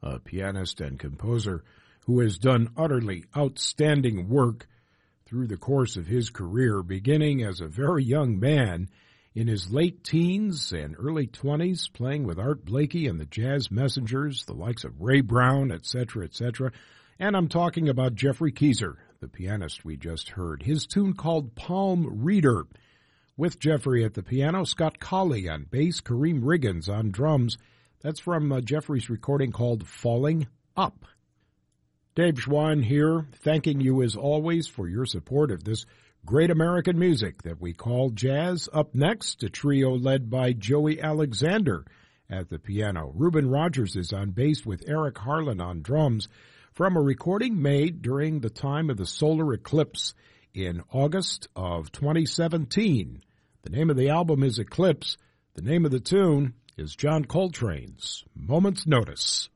a pianist and composer who has done utterly outstanding work through the course of his career, beginning as a very young man in his late teens and early 20s, playing with Art Blakey and the Jazz Messengers, the likes of Ray Brown, etc., etc. And I'm talking about Jeffrey Keezer, the pianist we just heard. His tune called Palm Reader. With Jeffrey at the piano, Scott Colley on bass, Kareem Riggins on drums. That's from Jeffrey's recording called Falling Up. Dave Schwann here, thanking you as always for your support of this great American music that we call jazz. Up next, a trio led by Joey Alexander at the piano. Reuben Rogers is on bass with Eric Harlan on drums from a recording made during the time of the solar eclipse in August of 2017. The name of the album is Eclipse. The name of the tune is John Coltrane's Moment's Notice.